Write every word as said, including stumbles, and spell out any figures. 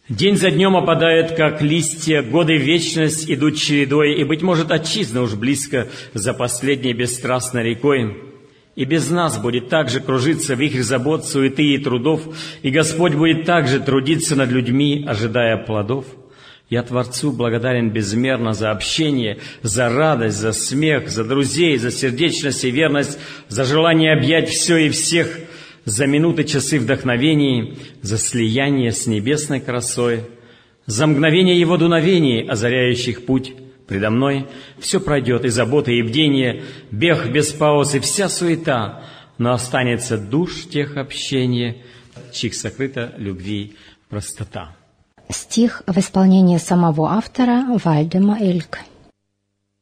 День за днем опадают, как листья, годы в вечность идут чередой, и, быть может, отчизна уж близко за последней бесстрастной рекой. И без нас будет также кружиться вихрь забот, суеты и трудов, и Господь будет также трудиться над людьми, ожидая плодов. Я Творцу благодарен безмерно за общение, за радость, за смех, за друзей, за сердечность и верность, за желание объять все и всех, за минуты, часы вдохновений, за слияние с небесной красой, за мгновение Его дуновений, озаряющих путь. Предо мной все пройдет, и заботы, и бдение, бег без пауз, и вся суета, но останется душ тех общения, чьих сокрыта любви простота. Стих в исполнении самого автора Вальдема Эльк.